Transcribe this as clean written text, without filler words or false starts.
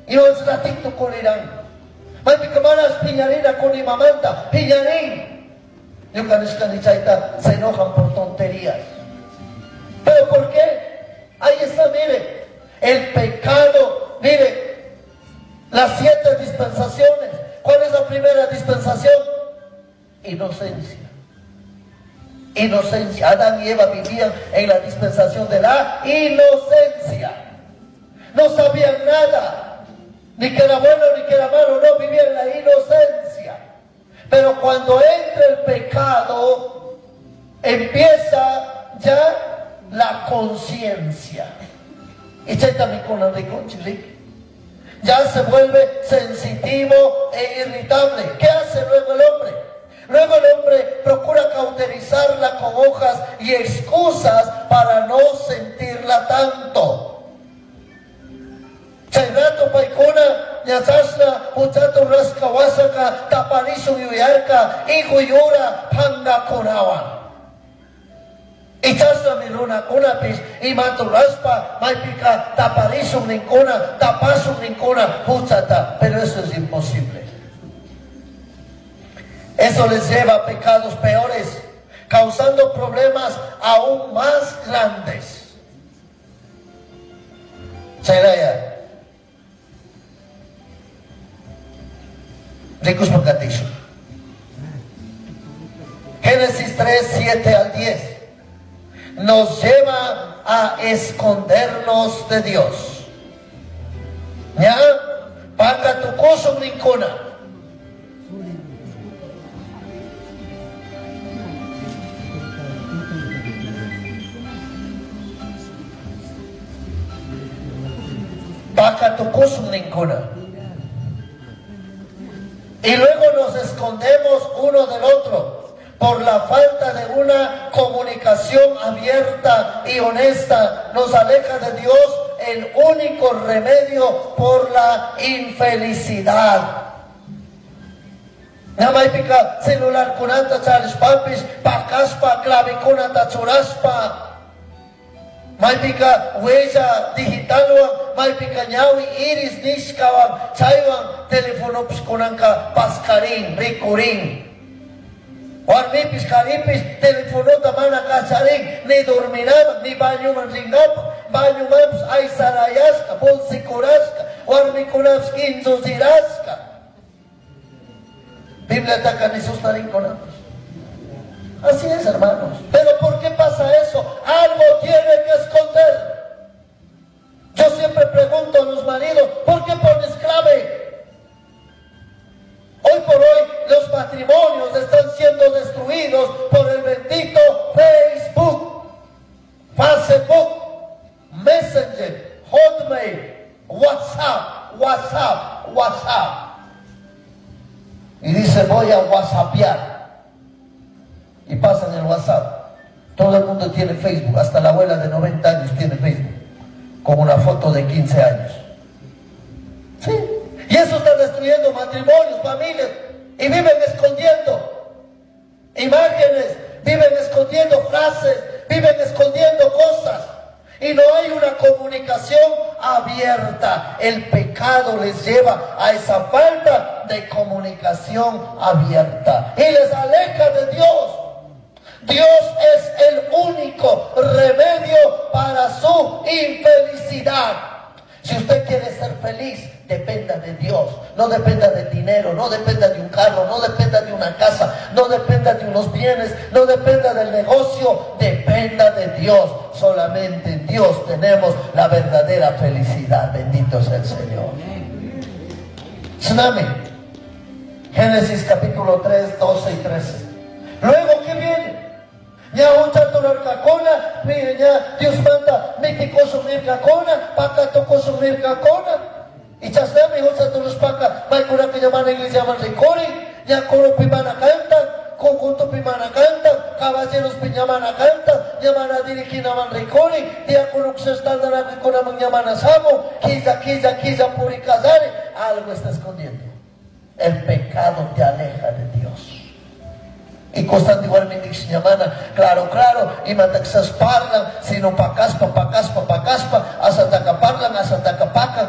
Y no es ratito con Irán. May pikamanas piñarina con imamanta, piñarín. Yo se enojan por tonterías. ¿Pero por qué? Ahí está, mire, el pecado, mire, las 7 dispensaciones. ¿Cuál es la primera dispensación? Inocencia. Inocencia. Adán y Eva vivían en la dispensación de la inocencia. No sabían nada, ni que era bueno ni que era malo, no, vivían en la inocencia. Pero cuando entra el pecado, empieza ya la conciencia. Y también con la ya se vuelve sensitivo e irritable. ¿Qué hace luego el hombre? Luego el hombre procura cauterizarla con hojas y excusas para no sentirla tanto. Chairato paikuna, nyachasna, puchato raskawasaka, taparisu yuyarka, iguyura, panga konawan. Ichasna miluna kunapis, imatu raspa, maipika, taparisu ninkuna, tapasu ninkuna, puchata. Pero eso es imposible. Eso les lleva a pecados peores, causando problemas aún más grandes. Chairaya. Ricos Pocatizo. Génesis 3, 7 al 10 nos lleva a escondernos de Dios. ¿Ya? Paga tu cosa ninguna. Paga tu cosa ninguna. Y luego nos escondemos uno del otro por la falta de una comunicación abierta y honesta. Nos aleja de Dios el único remedio por la infelicidad. Namaipika celular kunanta charis papis, pakaspa clavikunanta churaspa. Maipika huella digitalwan, maipika ñawi iris nishkawan, chaywan teléfonops kunanka paskarin, rikurin. Warmipis karipis telefonota mana kacharin, ni dorminaban, ni bañuman rinapa, bañumans ay sarayaska, bolsikuraska, warmikunaps kinzuziraska. Biblia taca ni sustarin kunapos. Así es, hermanos. Pero ¿por qué pasa eso? Algo tiene que esconder. Yo siempre pregunto a los maridos, ¿por qué pones clave? Hoy por hoy los matrimonios están siendo destruidos por el bendito Facebook, Messenger, Hotmail, WhatsApp. Y dice, voy a WhatsAppear. Y pasan el WhatsApp. Todo el mundo tiene Facebook, hasta la abuela de 90 años tiene Facebook, con una foto de 15 años. Sí. Y eso está destruyendo matrimonios, familias, y viven escondiendo imágenes, viven escondiendo frases, viven escondiendo cosas, y no hay una comunicación abierta. El pecado les lleva a esa falta de comunicación abierta y les aleja de Dios. Dios es el único remedio para su infelicidad. Si usted quiere ser feliz, dependa de Dios. No dependa del dinero, no dependa de un carro, no dependa de una casa, no dependa de unos bienes, no dependa del negocio, dependa de Dios. Solamente en Dios tenemos la verdadera felicidad. Bendito sea el Señor. Tsunami. Génesis capítulo 3, 12 y 13. Luego, ¿qué viene? Ya un chato narcacona, mire, ya Dios manda, miti consumir cacona, paca to consumir cacona. Y chasnami, un chato los paca, maicura que llaman en iglesia llaman ricori, ya coro pimana canta, conjunto pimana canta, caballeros piñamana canta, llaman a dirigir llaman ricori, ya con se está dando ricona man llaman a samo, quilla puricazare, algo está escondiendo. El pecado te aleja de Dios. Y constante igualmente claro, y mandaxas parlan, sino pacaspa, hasta tacaparlan, hasta tacapacan.